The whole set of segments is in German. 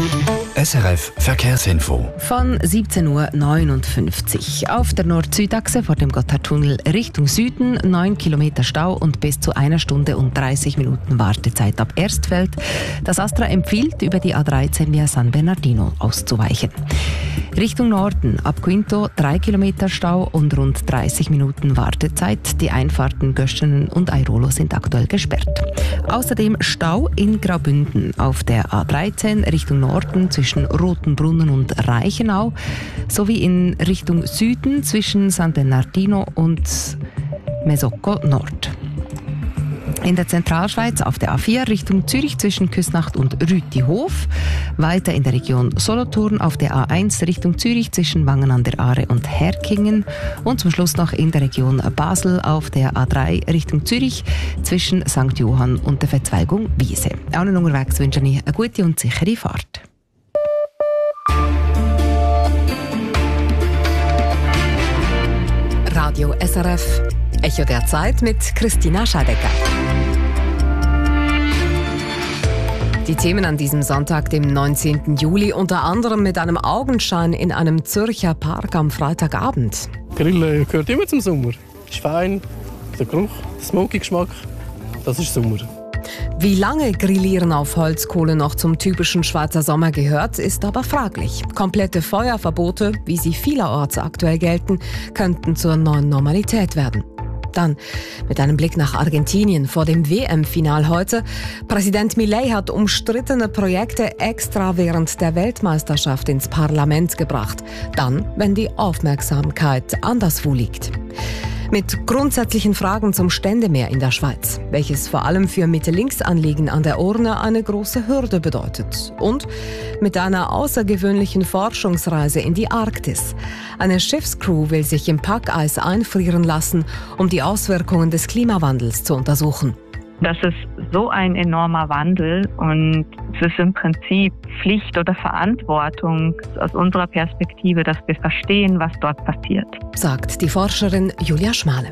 SRF Verkehrsinfo. Von 17:59 Uhr. Auf der Nord-Süd-Achse vor dem Gotthardtunnel Richtung Süden 9 Kilometer Stau und bis zu 1 Stunde und 30 Minuten Wartezeit ab Erstfeld. Das Astra empfiehlt, über die A13 via San Bernardino auszuweichen. Richtung Norden ab Quinto 3 Kilometer Stau und rund 30 Minuten Wartezeit. Die Einfahrten Göschenen und Airolo sind aktuell gesperrt. Außerdem Stau in Graubünden auf der A13 Richtung Norden zwischen Rotenbrunnen und Reichenau sowie in Richtung Süden zwischen San Bernardino und Mesocco Nord. In der Zentralschweiz auf der A4 Richtung Zürich zwischen Küsnacht und Rütihof. Weiter in der Region Solothurn auf der A1 Richtung Zürich zwischen Wangen an der Aare und Herkingen. Und zum Schluss noch in der Region Basel auf der A3 Richtung Zürich zwischen St. Johann und der Verzweigung Wiese. Allen unterwegs wünsche ich eine gute und sichere Fahrt. Radio SRF Echo der Zeit mit Christina Scheidecker. Die Themen an diesem Sonntag, dem 19. Juli, unter anderem mit einem Augenschein in einem Zürcher Park am Freitagabend. Grillen gehört immer zum Sommer. Ist fein, der Geruch, der Smoky-Geschmack, das ist Sommer. Wie lange Grillieren auf Holzkohle noch zum typischen Schweizer Sommer gehört, ist aber fraglich. Komplette Feuerverbote, wie sie vielerorts aktuell gelten, könnten zur neuen Normalität werden. Dann mit einem Blick nach Argentinien vor dem WM-Final heute. Präsident Milei hat umstrittene Projekte extra während der Weltmeisterschaft ins Parlament gebracht. Dann, wenn die Aufmerksamkeit anderswo liegt. Mit grundsätzlichen Fragen zum Ständemeer in der Schweiz, welches vor allem für Mitte-Links-Anliegen an der Urne eine große Hürde bedeutet. Und mit einer außergewöhnlichen Forschungsreise in die Arktis. Eine Schiffscrew will sich im Packeis einfrieren lassen, um die Auswirkungen des Klimawandels zu untersuchen. Das ist so ein enormer Wandel und es ist im Prinzip Pflicht oder Verantwortung aus unserer Perspektive, dass wir verstehen, was dort passiert, sagt die Forscherin Julia Schmale.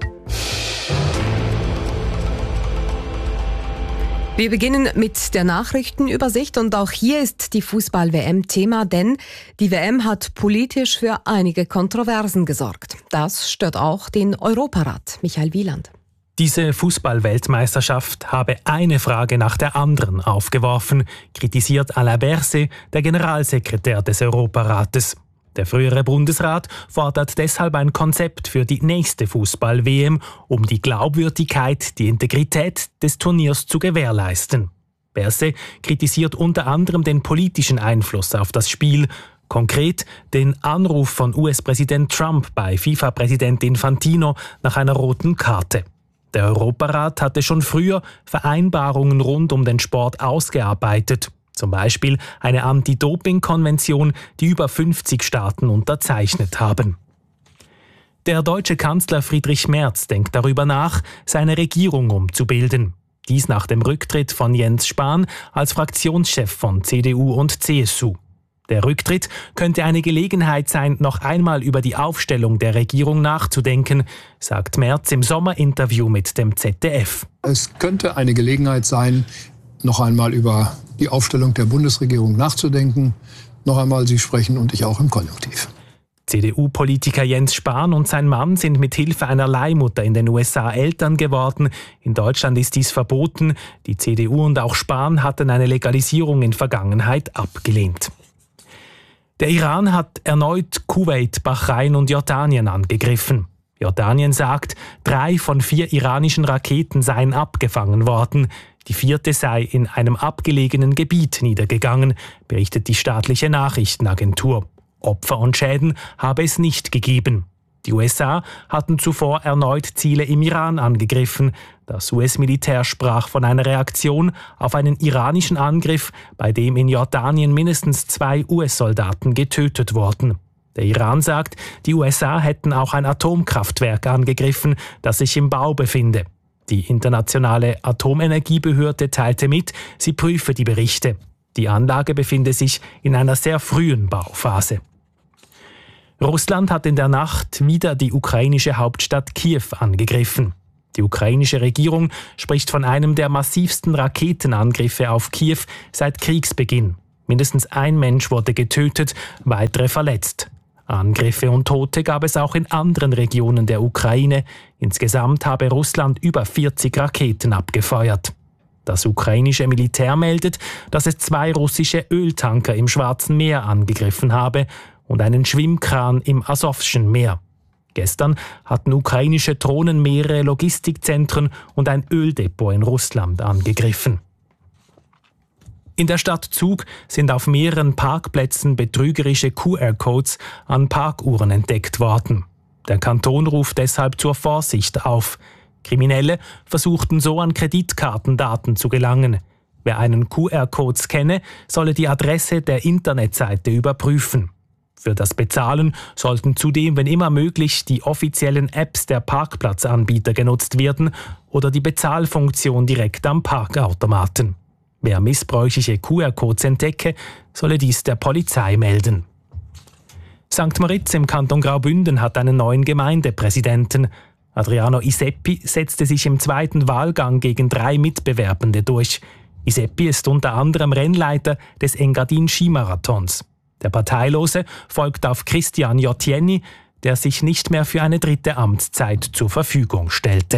Wir beginnen mit der Nachrichtenübersicht und auch hier ist die Fußball-WM Thema, denn die WM hat politisch für einige Kontroversen gesorgt. Das stört auch den Europarat. Michael Wieland. Diese Fußball-Weltmeisterschaft habe eine Frage nach der anderen aufgeworfen, kritisiert Alain Berset, der Generalsekretär des Europarates. Der frühere Bundesrat fordert deshalb ein Konzept für die nächste Fußball-WM, um die Glaubwürdigkeit, die Integrität des Turniers zu gewährleisten. Berset kritisiert unter anderem den politischen Einfluss auf das Spiel, konkret den Anruf von US-Präsident Trump bei FIFA-Präsident Infantino nach einer roten Karte. Der Europarat hatte schon früher Vereinbarungen rund um den Sport ausgearbeitet. Zum Beispiel eine Anti-Doping-Konvention, die über 50 Staaten unterzeichnet haben. Der deutsche Kanzler Friedrich Merz denkt darüber nach, seine Regierung umzubilden. Dies nach dem Rücktritt von Jens Spahn als Fraktionschef von CDU und CSU. Der Rücktritt könnte eine Gelegenheit sein, noch einmal über die Aufstellung der Regierung nachzudenken, sagt Merz im Sommerinterview mit dem ZDF. Es könnte eine Gelegenheit sein, noch einmal über die Aufstellung der Bundesregierung nachzudenken. Noch einmal, Sie sprechen und ich auch im Konjunktiv. CDU-Politiker Jens Spahn und sein Mann sind mit Hilfe einer Leihmutter in den USA Eltern geworden. In Deutschland ist dies verboten. Die CDU und auch Spahn hatten eine Legalisierung in Vergangenheit abgelehnt. Der Iran hat erneut Kuwait, Bahrain und Jordanien angegriffen. Jordanien sagt, 3 von 4 iranischen Raketen seien abgefangen worden. Die 4. sei in einem abgelegenen Gebiet niedergegangen, berichtet die staatliche Nachrichtenagentur. Opfer und Schäden habe es nicht gegeben. Die USA hatten zuvor erneut Ziele im Iran angegriffen. Das US-Militär sprach von einer Reaktion auf einen iranischen Angriff, bei dem in Jordanien mindestens 2 US-Soldaten getötet wurden. Der Iran sagt, die USA hätten auch ein Atomkraftwerk angegriffen, das sich im Bau befinde. Die internationale Atomenergiebehörde teilte mit, sie prüfe die Berichte. Die Anlage befinde sich in einer sehr frühen Bauphase. Russland hat in der Nacht wieder die ukrainische Hauptstadt Kiew angegriffen. Die ukrainische Regierung spricht von einem der massivsten Raketenangriffe auf Kiew seit Kriegsbeginn. Mindestens ein Mensch wurde getötet, weitere verletzt. Angriffe und Tote gab es auch in anderen Regionen der Ukraine. Insgesamt habe Russland über 40 Raketen abgefeuert. Das ukrainische Militär meldet, dass es 2 russische Öltanker im Schwarzen Meer angegriffen habe und einen Schwimmkran im Asowschen Meer. Gestern hatten ukrainische Drohnen mehrere Logistikzentren und ein Öldepot in Russland angegriffen. In der Stadt Zug sind auf mehreren Parkplätzen betrügerische QR-Codes an Parkuhren entdeckt worden. Der Kanton ruft deshalb zur Vorsicht auf. Kriminelle versuchten so an Kreditkartendaten zu gelangen. Wer einen QR-Code scanne, solle die Adresse der Internetseite überprüfen. Für das Bezahlen sollten zudem, wenn immer möglich, die offiziellen Apps der Parkplatzanbieter genutzt werden oder die Bezahlfunktion direkt am Parkautomaten. Wer missbräuchliche QR-Codes entdecke, solle dies der Polizei melden. St. Moritz im Kanton Graubünden hat einen neuen Gemeindepräsidenten. Adriano Iseppi setzte sich im 2. Wahlgang gegen 3 Mitbewerbende durch. Iseppi ist unter anderem Rennleiter des Engadin-Skimarathons. Der Parteilose folgt auf Christian Jottieni, der sich nicht mehr für eine 3. Amtszeit zur Verfügung stellte.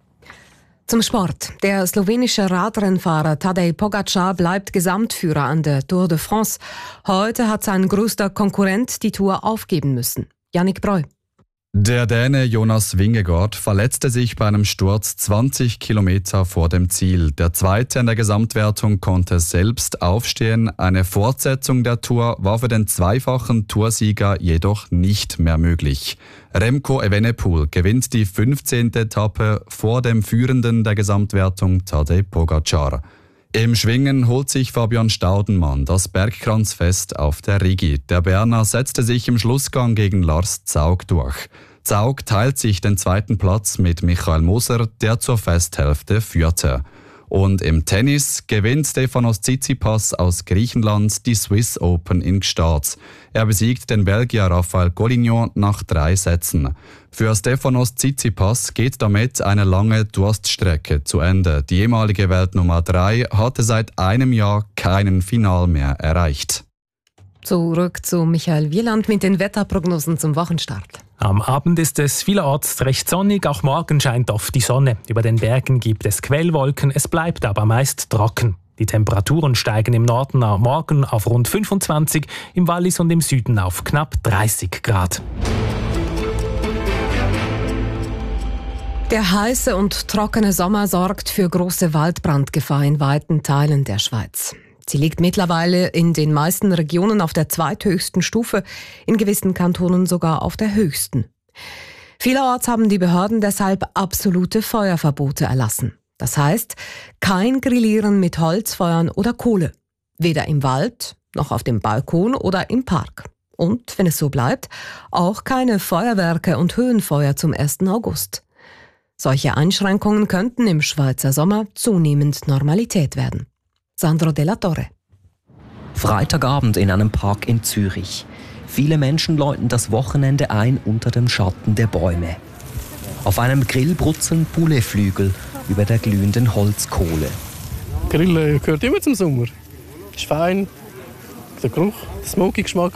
Zum Sport. Der slowenische Radrennfahrer Tadej Pogačar bleibt Gesamtführer an der Tour de France. Heute hat sein größter Konkurrent die Tour aufgeben müssen. Yannick Breu. Der Däne Jonas Vingegaard verletzte sich bei einem Sturz 20 Kilometer vor dem Ziel. Der Zweite in der Gesamtwertung konnte selbst aufstehen. Eine Fortsetzung der Tour war für den zweifachen Toursieger jedoch nicht mehr möglich. Remco Evenepoel gewinnt die 15. Etappe vor dem Führenden der Gesamtwertung Tadej Pogačar. Im Schwingen holt sich Fabian Staudenmann das Bergkranzfest auf der Rigi. Der Berner setzte sich im Schlussgang gegen Lars Zaug durch. Zaug teilt sich den 2. Platz mit Michael Moser, der zur Festhälfte führte. Und im Tennis gewinnt Stefanos Tsitsipas aus Griechenland die Swiss Open in Gstaad. Er besiegt den Belgier Rafael Collignon nach 3 Sätzen. Für Stefanos Tsitsipas geht damit eine lange Durststrecke zu Ende. Die ehemalige Weltnummer 3 hatte seit einem Jahr keinen Final mehr erreicht. Zurück zu Michael Wieland mit den Wetterprognosen zum Wochenstart. Am Abend ist es vielerorts recht sonnig, auch morgen scheint oft die Sonne. Über den Bergen gibt es Quellwolken, es bleibt aber meist trocken. Die Temperaturen steigen im Norden morgen auf rund 25, im Wallis und im Süden auf knapp 30 Grad. Der heiße und trockene Sommer sorgt für große Waldbrandgefahr in weiten Teilen der Schweiz. Sie liegt mittlerweile in den meisten Regionen auf der zweithöchsten Stufe, in gewissen Kantonen sogar auf der höchsten. Vielerorts haben die Behörden deshalb absolute Feuerverbote erlassen. Das heißt, kein Grillieren mit Holzfeuern oder Kohle. Weder im Wald, noch auf dem Balkon oder im Park. Und, wenn es so bleibt, auch keine Feuerwerke und Höhenfeuer zum 1. August. Solche Einschränkungen könnten im Schweizer Sommer zunehmend Normalität werden. Sandro Della Torre. Freitagabend in einem Park in Zürich. Viele Menschen läuten das Wochenende ein unter dem Schatten der Bäume. Auf einem Grill brutzeln Pouletflügel über der glühenden Holzkohle. Grillen gehört immer zum Sommer. Ist fein. Der Geruch, der Smoky-Geschmack,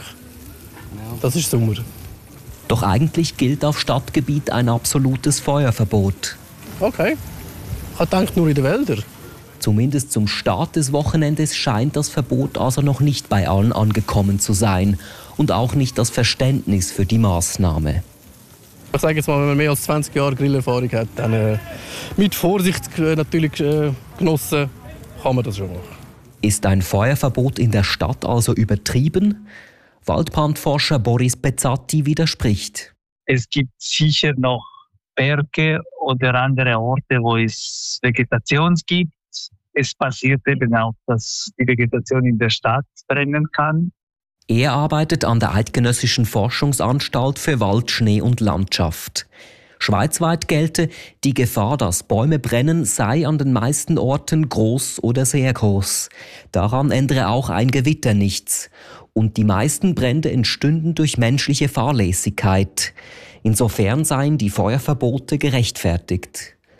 das ist Sommer. Doch eigentlich gilt auf Stadtgebiet ein absolutes Feuerverbot. Okay. Ich habe gedacht, nur in den Wäldern. Zumindest zum Start des Wochenendes scheint das Verbot also noch nicht bei allen angekommen zu sein und auch nicht das Verständnis für die Maßnahme. Ich sage jetzt mal, wenn man mehr als 20 Jahre Grillerfahrung hat, dann mit Vorsicht natürlich genossen, kann man das schon machen. Ist ein Feuerverbot in der Stadt also übertrieben? Waldbrandforscher Boris Pezzatti widerspricht. Es gibt sicher noch Berge oder andere Orte, wo es Vegetation gibt. Es passiert eben auch, dass die Vegetation in der Stadt brennen kann. Er arbeitet an der Eidgenössischen Forschungsanstalt für Wald, Schnee und Landschaft. Schweizweit gelte, die Gefahr, dass Bäume brennen, sei an den meisten Orten groß oder sehr groß. Daran ändere auch ein Gewitter nichts. Und die meisten Brände entstünden durch menschliche Fahrlässigkeit. Insofern seien die Feuerverbote gerechtfertigt.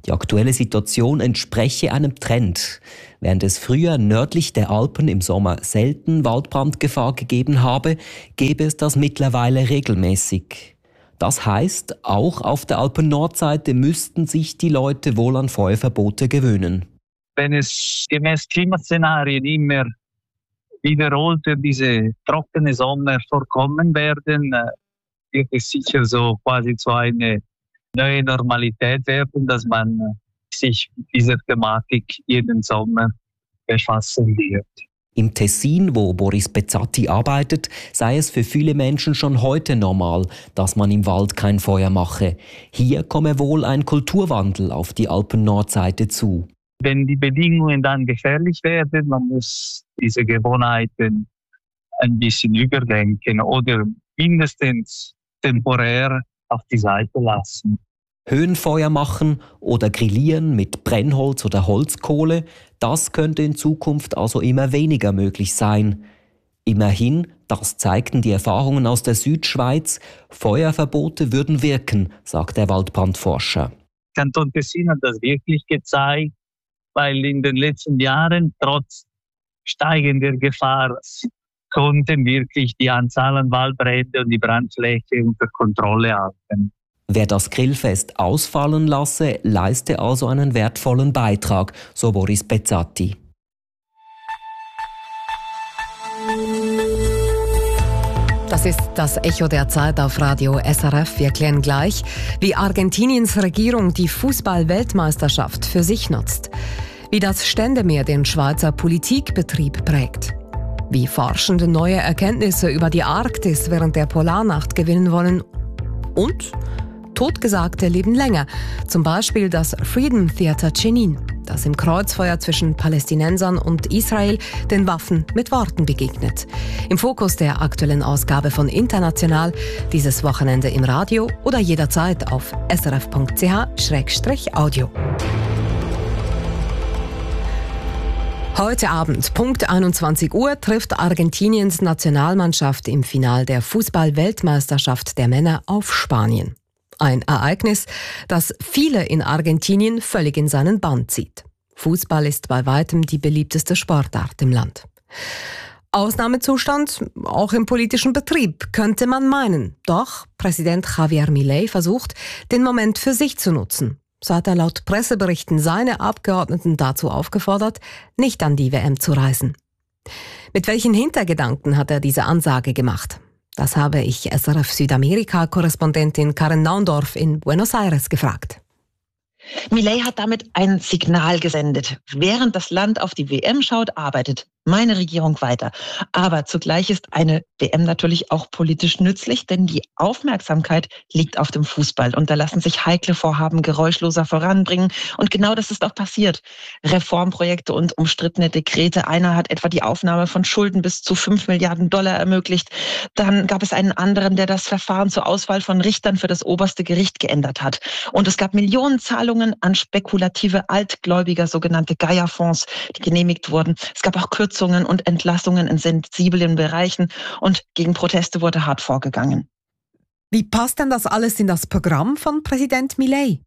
Die aktuelle Situation entspreche einem Trend. Während es früher nördlich der Alpen im Sommer selten Waldbrandgefahr gegeben habe, gäbe es das mittlerweile regelmäßig. Das heißt, auch auf der Alpen-Nordseite müssten sich die Leute wohl an Feuerverbote gewöhnen. Wenn es gemäß Klimaszenarien immer wiederholt diese trockene Sommer vorkommen werden, wird es sicher so quasi zu einer neuen Normalität werden, dass man sich mit dieser Thematik jeden Sommer befassen wird. Im Tessin, wo Boris Bezzatti arbeitet, sei es für viele Menschen schon heute normal, dass man im Wald kein Feuer mache. Hier komme wohl ein Kulturwandel auf die Alpen-Nordseite zu. Wenn die Bedingungen dann gefährlich werden, man muss diese Gewohnheiten ein bisschen überdenken oder mindestens temporär auf die Seite lassen. Höhenfeuer machen oder grillieren mit Brennholz oder Holzkohle, das könnte in Zukunft also immer weniger möglich sein. Immerhin, das zeigten die Erfahrungen aus der Südschweiz, Feuerverbote würden wirken, sagt der Waldbrandforscher. Kanton Tessin hat das wirklich gezeigt, weil in den letzten Jahren trotz steigender Gefahr konnten wirklich die Anzahl an Waldbränden und die Brandfläche unter Kontrolle halten. Wer das Grillfest ausfallen lasse, leiste also einen wertvollen Beitrag, so Boris Bezzatti. Das ist das Echo der Zeit auf Radio SRF. Wir klären gleich, wie Argentiniens Regierung die Fußball-Weltmeisterschaft für sich nutzt, wie das Ständemeer den Schweizer Politikbetrieb prägt, wie Forschende neue Erkenntnisse über die Arktis während der Polarnacht gewinnen wollen und Totgesagte leben länger, zum Beispiel das Freedom Theater Jenin, das im Kreuzfeuer zwischen Palästinensern und Israel den Waffen mit Worten begegnet. Im Fokus der aktuellen Ausgabe von International, dieses Wochenende im Radio oder jederzeit auf srf.ch/audio. Heute Abend, Punkt 21 Uhr, trifft Argentiniens Nationalmannschaft im Finale der Fußball-Weltmeisterschaft der Männer auf Spanien. Ein Ereignis, das viele in Argentinien völlig in seinen Bann zieht. Fußball ist bei weitem die beliebteste Sportart im Land. Ausnahmezustand, auch im politischen Betrieb, könnte man meinen. Doch Präsident Javier Milei versucht, den Moment für sich zu nutzen. So hat er laut Presseberichten seine Abgeordneten dazu aufgefordert, nicht an die WM zu reisen. Mit welchen Hintergedanken hat er diese Ansage gemacht? Das habe ich SRF Südamerika-Korrespondentin Karin Naundorf in Buenos Aires gefragt. Milei hat damit ein Signal gesendet. Während das Land auf die WM schaut, arbeitet meine Regierung weiter. Aber zugleich ist eine WM natürlich auch politisch nützlich, denn die Aufmerksamkeit liegt auf dem Fußball. Und da lassen sich heikle Vorhaben geräuschloser voranbringen. Und genau das ist auch passiert. Reformprojekte und umstrittene Dekrete. Einer hat etwa die Aufnahme von Schulden bis zu 5 Milliarden Dollar ermöglicht. Dann gab es einen anderen, der das Verfahren zur Auswahl von Richtern für das oberste Gericht geändert hat. Und es gab Millionenzahlungen an spekulative Altgläubiger, sogenannte Gaia-Fonds, die genehmigt wurden. Es gab auch Kürzungen und Entlassungen in sensiblen Bereichen und gegen Proteste wurde hart vorgegangen. Wie passt denn das alles in das Programm von Präsident Milei?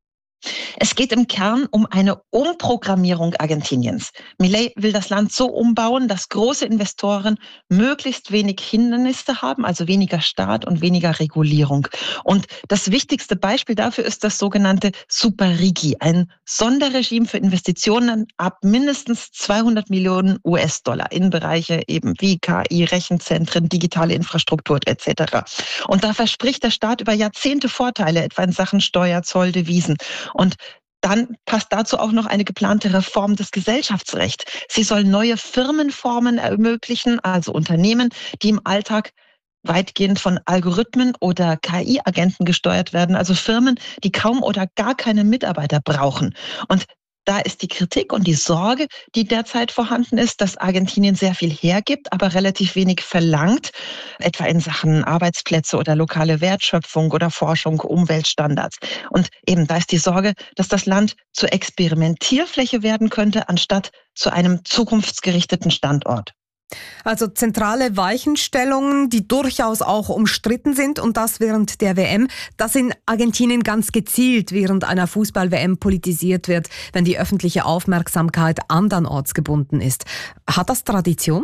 Es geht im Kern um eine Umprogrammierung Argentiniens. Milei will das Land so umbauen, dass große Investoren möglichst wenig Hindernisse haben, also weniger Staat und weniger Regulierung. Und das wichtigste Beispiel dafür ist das sogenannte Superrigi, ein Sonderregime für Investitionen ab mindestens 200 Millionen US-Dollar in Bereiche eben wie KI, Rechenzentren, digitale Infrastruktur etc. Und da verspricht der Staat über Jahrzehnte Vorteile, etwa in Sachen Steuer, Zoll, Devisen. Und dann passt dazu auch noch eine geplante Reform des Gesellschaftsrechts. Sie soll neue Firmenformen ermöglichen, also Unternehmen, die im Alltag weitgehend von Algorithmen oder KI-Agenten gesteuert werden, also Firmen, die kaum oder gar keine Mitarbeiter brauchen. Und da ist die Kritik und die Sorge, die derzeit vorhanden ist, dass Argentinien sehr viel hergibt, aber relativ wenig verlangt, etwa in Sachen Arbeitsplätze oder lokale Wertschöpfung oder Forschung, Umweltstandards. Und eben da ist die Sorge, dass das Land zur Experimentierfläche werden könnte, anstatt zu einem zukunftsgerichteten Standort. Also zentrale Weichenstellungen, die durchaus auch umstritten sind und das während der WM, dass in Argentinien ganz gezielt während einer Fußball-WM politisiert wird, wenn die öffentliche Aufmerksamkeit andernorts gebunden ist. Hat das Tradition?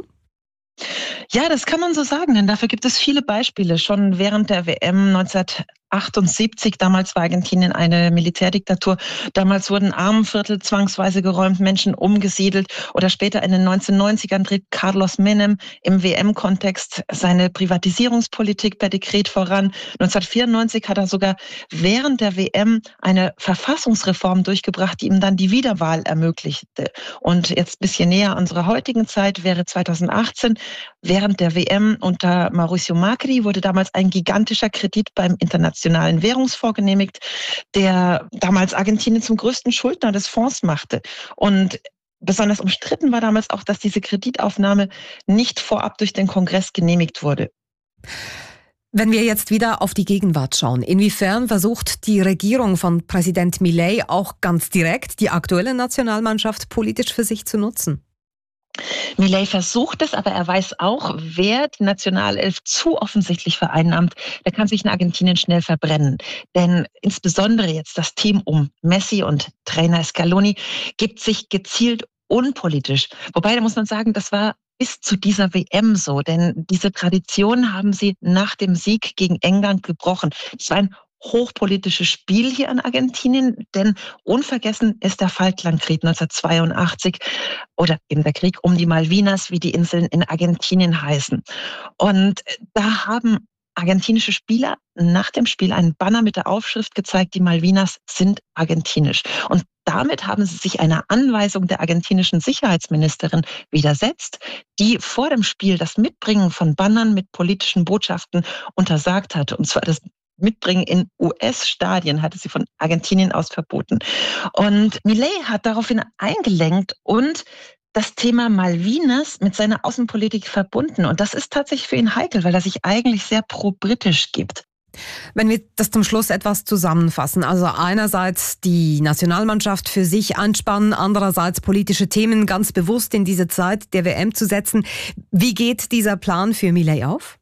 Ja, das kann man so sagen, denn dafür gibt es viele Beispiele. Schon während der WM 1978, damals war Argentinien eine Militärdiktatur, damals wurden Armenviertel zwangsweise geräumt, Menschen umgesiedelt oder später in den 1990ern trieb Carlos Menem im WM-Kontext seine Privatisierungspolitik per Dekret voran. 1994 hat er sogar während der WM eine Verfassungsreform durchgebracht, die ihm dann die Wiederwahl ermöglichte. Und jetzt ein bisschen näher unserer heutigen Zeit wäre 2018, während der WM unter Mauricio Macri wurde damals ein gigantischer Kredit beim Internationalen Währungsfonds genehmigt, der damals Argentinien zum größten Schuldner des Fonds machte. Und besonders umstritten war damals auch, dass diese Kreditaufnahme nicht vorab durch den Kongress genehmigt wurde. Wenn wir jetzt wieder auf die Gegenwart schauen, inwiefern versucht die Regierung von Präsident Milei auch ganz direkt die aktuelle Nationalmannschaft politisch für sich zu nutzen? Milei versucht es, aber er weiß auch, wer die Nationalelf zu offensichtlich vereinnahmt, der kann sich in Argentinien schnell verbrennen. Denn insbesondere jetzt das Team um Messi und Trainer Scaloni gibt sich gezielt unpolitisch. Wobei, da muss man sagen, das war bis zu dieser WM so, denn diese Tradition haben sie nach dem Sieg gegen England gebrochen. Es war ein hochpolitisches Spiel hier in Argentinien, denn unvergessen ist der Falklandkrieg 1982 oder eben der Krieg um die Malvinas, wie die Inseln in Argentinien heißen. Und da haben argentinische Spieler nach dem Spiel einen Banner mit der Aufschrift gezeigt, die Malvinas sind argentinisch. Und damit haben sie sich einer Anweisung der argentinischen Sicherheitsministerin widersetzt, die vor dem Spiel das Mitbringen von Bannern mit politischen Botschaften untersagt hatte. Und zwar das Mitbringen in US-Stadien hatte sie von Argentinien aus verboten. Und Milei hat daraufhin eingelenkt und das Thema Malvinas mit seiner Außenpolitik verbunden. Und das ist tatsächlich für ihn heikel, weil er sich eigentlich sehr pro-britisch gibt. Wenn wir das zum Schluss etwas zusammenfassen, also einerseits die Nationalmannschaft für sich anspannen, andererseits politische Themen ganz bewusst in diese Zeit der WM zu setzen. Wie geht dieser Plan für Milei auf?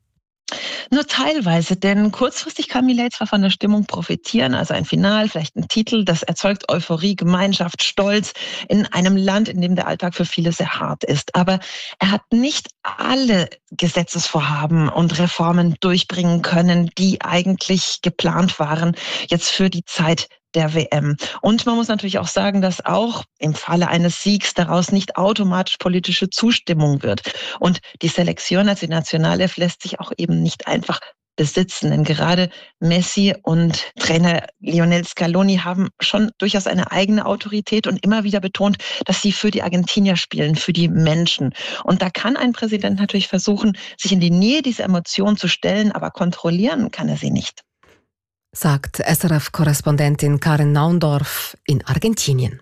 Nur teilweise, denn kurzfristig kann Milei zwar von der Stimmung profitieren, also ein Final, vielleicht ein Titel, das erzeugt Euphorie, Gemeinschaft, Stolz in einem Land, in dem der Alltag für viele sehr hart ist. Aber er hat nicht alle Gesetzesvorhaben und Reformen durchbringen können, die eigentlich geplant waren, jetzt für die Zeit der WM. Und man muss natürlich auch sagen, dass auch im Falle eines Siegs daraus nicht automatisch politische Zustimmung wird. Und die Selektion, also die Nationalelf, lässt sich auch eben nicht einfach besitzen. Denn gerade Messi und Trainer Lionel Scaloni haben schon durchaus eine eigene Autorität und immer wieder betont, dass sie für die Argentinier spielen, für die Menschen. Und da kann ein Präsident natürlich versuchen, sich in die Nähe dieser Emotionen zu stellen, aber kontrollieren kann er sie nicht. Sagt SRF-Korrespondentin Karin Naundorf in Argentinien.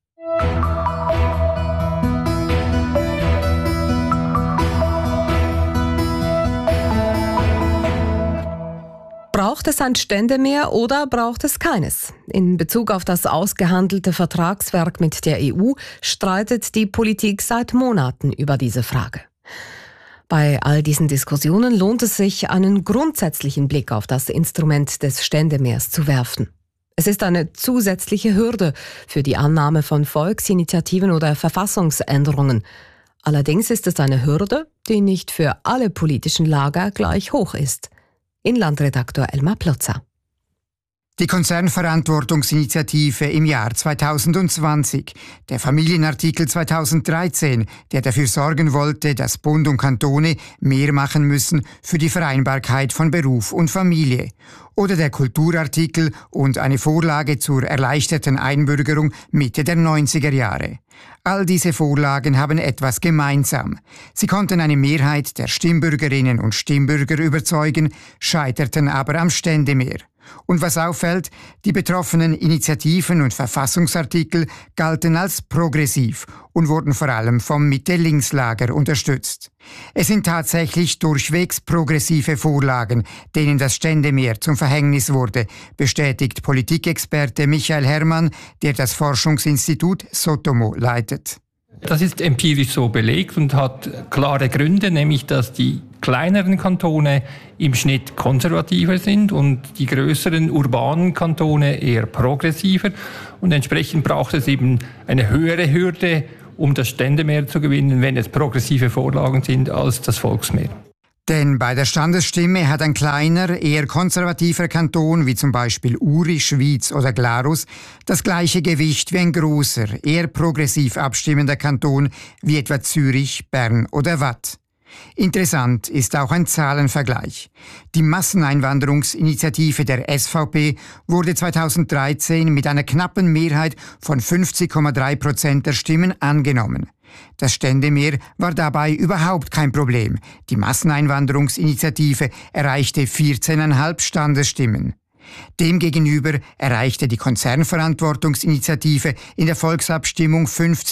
Braucht es ein Ständemeer oder braucht es keines? In Bezug auf das ausgehandelte Vertragswerk mit der EU streitet die Politik seit Monaten über diese Frage. Bei all diesen Diskussionen lohnt es sich, einen grundsätzlichen Blick auf das Instrument des Ständemeers zu werfen. Es ist eine zusätzliche Hürde für die Annahme von Volksinitiativen oder Verfassungsänderungen. Allerdings ist es eine Hürde, die nicht für alle politischen Lager gleich hoch ist. Inlandredaktor Elmar Plotzer. Die Konzernverantwortungsinitiative im Jahr 2020, der Familienartikel 2013, der dafür sorgen wollte, dass Bund und Kantone mehr machen müssen für die Vereinbarkeit von Beruf und Familie, oder der Kulturartikel und eine Vorlage zur erleichterten Einbürgerung Mitte der 90er Jahre. All diese Vorlagen haben etwas gemeinsam. Sie konnten eine Mehrheit der Stimmbürgerinnen und Stimmbürger überzeugen, scheiterten aber am Ständemeer. Und was auffällt, die betroffenen Initiativen und Verfassungsartikel galten als progressiv und wurden vor allem vom Mitte-Links-Lager unterstützt. Es sind tatsächlich durchwegs progressive Vorlagen, denen das Ständemeer zum Verhängnis wurde, bestätigt Politikexperte Michael Herrmann, der das Forschungsinstitut Sotomo leitet. Das ist empirisch so belegt und hat klare Gründe, nämlich dass die kleineren Kantone im Schnitt konservativer sind und die größeren urbanen Kantone eher progressiver. Und entsprechend braucht es eben eine höhere Hürde, um das Ständemehr zu gewinnen, wenn es progressive Vorlagen sind, als das Volksmehr. Denn bei der Standesstimme hat ein kleiner, eher konservativer Kanton wie zum Beispiel Uri, Schwyz oder Glarus das gleiche Gewicht wie ein großer, eher progressiv abstimmender Kanton wie etwa Zürich, Bern oder Waadt. Interessant ist auch ein Zahlenvergleich. Die Masseneinwanderungsinitiative der SVP wurde 2013 mit einer knappen Mehrheit von 50,3% der Stimmen angenommen. Das Ständemehr war dabei überhaupt kein Problem. Die Masseneinwanderungsinitiative erreichte 14,5 Standesstimmen. Demgegenüber erreichte die Konzernverantwortungsinitiative in der Volksabstimmung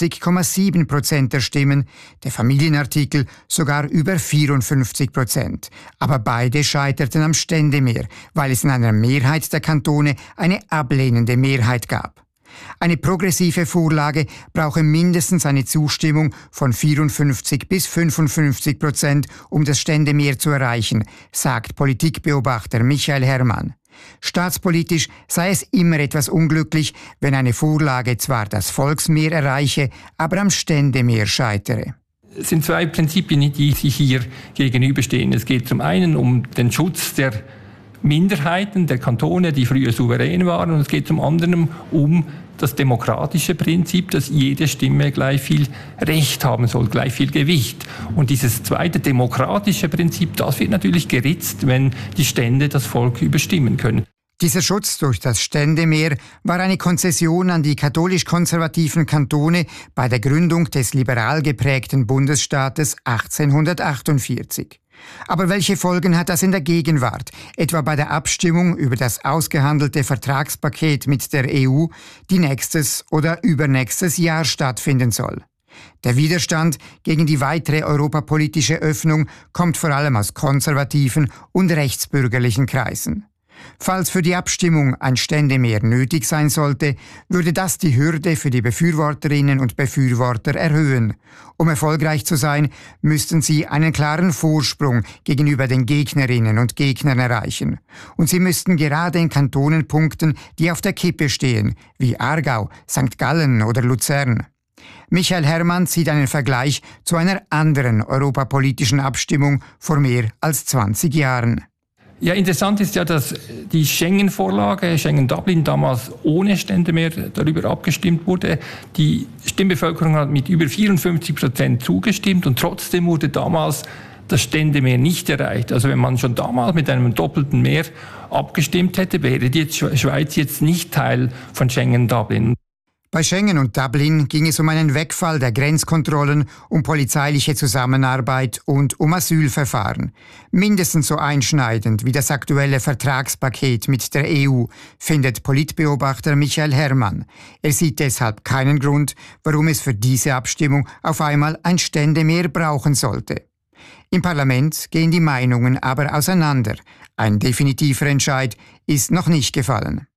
50,7% der Stimmen, der Familienartikel sogar über 54%. Aber beide scheiterten am Ständemehr, weil es in einer Mehrheit der Kantone eine ablehnende Mehrheit gab. Eine progressive Vorlage brauche mindestens eine Zustimmung von 54 bis 55%, um das Ständemehr zu erreichen, sagt Politikbeobachter Michael Herrmann. Staatspolitisch sei es immer etwas unglücklich, wenn eine Vorlage zwar das Volksmehr erreiche, aber am Ständemehr scheitere. Es sind zwei Prinzipien, die sich hier gegenüberstehen. Es geht zum einen um den Schutz der Minderheiten, der Kantone, die früher souverän waren, und es geht zum anderen um das demokratische Prinzip, dass jede Stimme gleich viel Recht haben soll, gleich viel Gewicht. Und dieses zweite demokratische Prinzip, das wird natürlich geritzt, wenn die Stände das Volk überstimmen können. Dieser Schutz durch das Ständemehr war eine Konzession an die katholisch-konservativen Kantone bei der Gründung des liberal geprägten Bundesstaates 1848. Aber welche Folgen hat das in der Gegenwart, etwa bei der Abstimmung über das ausgehandelte Vertragspaket mit der EU, die nächstes oder übernächstes Jahr stattfinden soll? Der Widerstand gegen die weitere europapolitische Öffnung kommt vor allem aus konservativen und rechtsbürgerlichen Kreisen. Falls für die Abstimmung ein Ständemehr nötig sein sollte, würde das die Hürde für die Befürworterinnen und Befürworter erhöhen. Um erfolgreich zu sein, müssten sie einen klaren Vorsprung gegenüber den Gegnerinnen und Gegnern erreichen. Und sie müssten gerade in Kantonen punkten, die auf der Kippe stehen, wie Aargau, St. Gallen oder Luzern. Michael Herrmann zieht einen Vergleich zu einer anderen europapolitischen Abstimmung vor mehr als 20 Jahren. Ja, interessant ist ja, dass die Schengen-Vorlage, Schengen-Dublin, damals ohne Ständemehr darüber abgestimmt wurde. Die Stimmbevölkerung hat mit über 54% zugestimmt und trotzdem wurde damals das Ständemehr nicht erreicht. Also wenn man schon damals mit einem doppelten Mehr abgestimmt hätte, wäre die Schweiz jetzt nicht Teil von Schengen-Dublin. Bei Schengen und Dublin ging es um einen Wegfall der Grenzkontrollen, um polizeiliche Zusammenarbeit und um Asylverfahren. Mindestens so einschneidend wie das aktuelle Vertragspaket mit der EU, findet Politbeobachter Michael Herrmann. Er sieht deshalb keinen Grund, warum es für diese Abstimmung auf einmal ein Ständemehr brauchen sollte. Im Parlament gehen die Meinungen aber auseinander. Ein definitiver Entscheid ist noch nicht gefallen.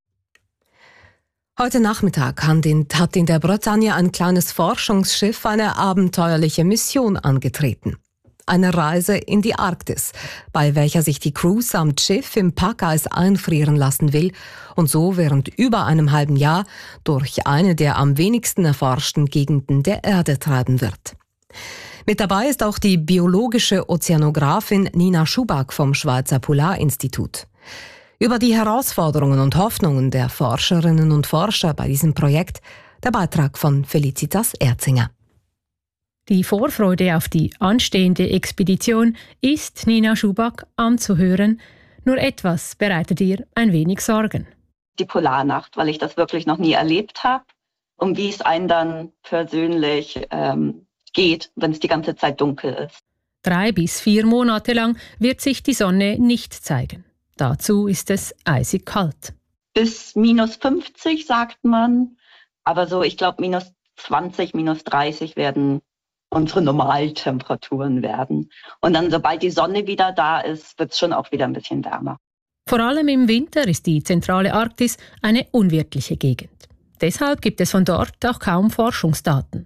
Heute Nachmittag hat in der Bretagne ein kleines Forschungsschiff eine abenteuerliche Mission angetreten. Eine Reise in die Arktis, bei welcher sich die Crew samt Schiff im Packeis einfrieren lassen will und so während über einem halben Jahr durch eine der am wenigsten erforschten Gegenden der Erde treiben wird. Mit dabei ist auch die biologische Ozeanografin Nina Schubak vom Schweizer Polarinstitut. Über die Herausforderungen und Hoffnungen der Forscherinnen und Forscher bei diesem Projekt, der Beitrag von Felicitas Erzinger. Die Vorfreude auf die anstehende Expedition ist Nina Schubak anzuhören, nur etwas bereitet ihr ein wenig Sorgen. Die Polarnacht, weil ich das wirklich noch nie erlebt habe und wie es einem dann persönlich geht, wenn es die ganze Zeit dunkel ist. 3 bis 4 Monate lang wird sich die Sonne nicht zeigen. Dazu ist es eisig kalt. Bis -50 sagt man, aber so, ich glaube, -20, -30 werden unsere Normaltemperaturen werden. Und dann, sobald die Sonne wieder da ist, wird es schon auch wieder ein bisschen wärmer. Vor allem im Winter ist die zentrale Arktis eine unwirtliche Gegend. Deshalb gibt es von dort auch kaum Forschungsdaten.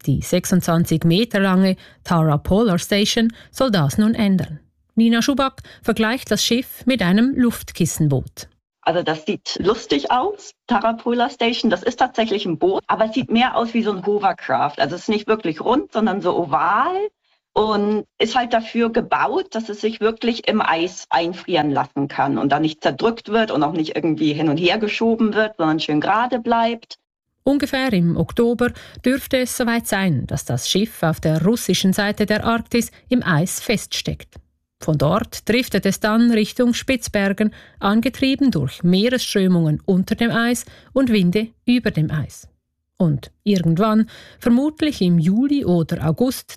Die 26 Meter lange Tara Polar Station soll das nun ändern. Nina Schuback vergleicht das Schiff mit einem Luftkissenboot. Also das sieht lustig aus, Tara Polar Station. Das ist tatsächlich ein Boot, aber es sieht mehr aus wie so ein Hovercraft. Also es ist nicht wirklich rund, sondern so oval und ist halt dafür gebaut, dass es sich wirklich im Eis einfrieren lassen kann und dann nicht zerdrückt wird und auch nicht irgendwie hin und her geschoben wird, sondern schön gerade bleibt. Ungefähr im Oktober dürfte es soweit sein, dass das Schiff auf der russischen Seite der Arktis im Eis feststeckt. Von dort driftet es dann Richtung Spitzbergen, angetrieben durch Meeresströmungen unter dem Eis und Winde über dem Eis. Und irgendwann, vermutlich im Juli oder August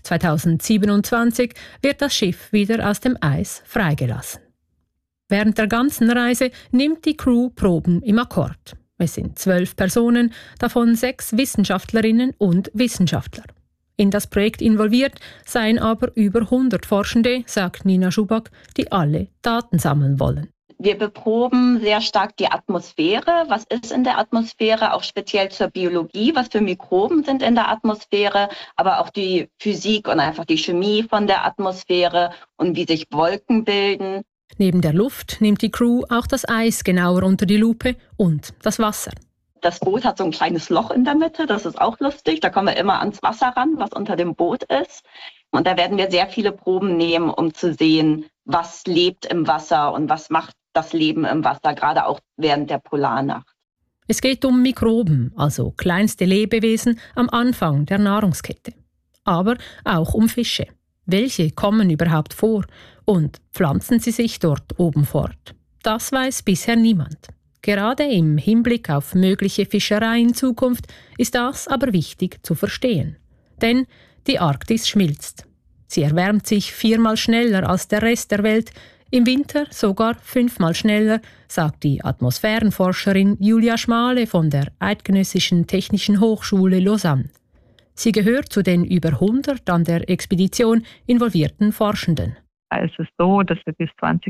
2027, wird das Schiff wieder aus dem Eis freigelassen. Während der ganzen Reise nimmt die Crew Proben im Akkord. Es sind 12 Personen, davon 6 Wissenschaftlerinnen und Wissenschaftler. In das Projekt involviert seien aber über 100 Forschende, sagt Nina Schuback, die alle Daten sammeln wollen. Wir beproben sehr stark die Atmosphäre. Was ist in der Atmosphäre, auch speziell zur Biologie, was für Mikroben sind in der Atmosphäre, aber auch die Physik und einfach die Chemie von der Atmosphäre und wie sich Wolken bilden. Neben der Luft nimmt die Crew auch das Eis genauer unter die Lupe und das Wasser. Das Boot hat so ein kleines Loch in der Mitte, das ist auch lustig. Da kommen wir immer ans Wasser ran, was unter dem Boot ist. Und da werden wir sehr viele Proben nehmen, um zu sehen, was lebt im Wasser und was macht das Leben im Wasser, gerade auch während der Polarnacht. Es geht um Mikroben, also kleinste Lebewesen am Anfang der Nahrungskette. Aber auch um Fische. Welche kommen überhaupt vor und pflanzen sie sich dort oben fort? Das weiß bisher niemand. Gerade im Hinblick auf mögliche Fischerei in Zukunft ist das aber wichtig zu verstehen. Denn die Arktis schmilzt. Sie erwärmt sich 4-mal schneller als der Rest der Welt, im Winter sogar 5-mal schneller, sagt die Atmosphärenforscherin Julia Schmale von der Eidgenössischen Technischen Hochschule Lausanne. Sie gehört zu den über 100 an der Expedition involvierten Forschenden. Es ist so, dass wir bis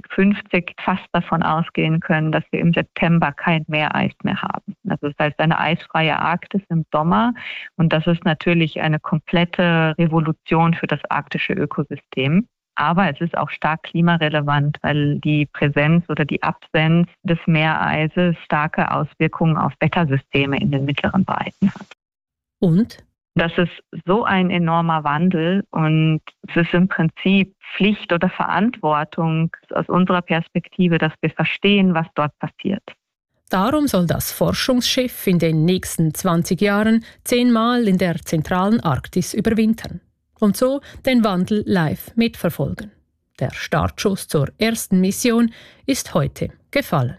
2050 fast davon ausgehen können, dass wir im September kein Meereis mehr haben. Also das heißt eine eisfreie Arktis im Sommer. Und das ist natürlich eine komplette Revolution für das arktische Ökosystem. Aber es ist auch stark klimarelevant, weil die Präsenz oder die Absenz des Meereises starke Auswirkungen auf Wettersysteme in den mittleren Breiten hat. Und? Das ist so ein enormer Wandel und es ist im Prinzip Pflicht oder Verantwortung aus unserer Perspektive, dass wir verstehen, was dort passiert. Darum soll das Forschungsschiff in den nächsten 20 Jahren 10-mal in der zentralen Arktis überwintern und so den Wandel live mitverfolgen. Der Startschuss zur ersten Mission ist heute gefallen.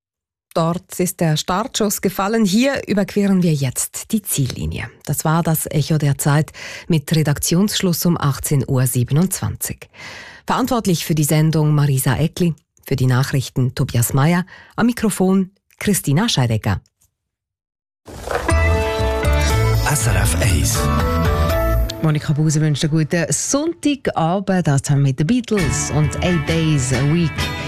Dort ist der Startschuss gefallen. Hier überqueren wir jetzt die Ziellinie. Das war das Echo der Zeit mit Redaktionsschluss um 18.27 Uhr. Verantwortlich für die Sendung Marisa Eckli, für die Nachrichten Tobias Meyer, am Mikrofon Christina Scheidegger. SRF 1. Monika Buse wünscht einen guten Sonntagabend. Das haben wir mit den Beatles und 8 Days a Week.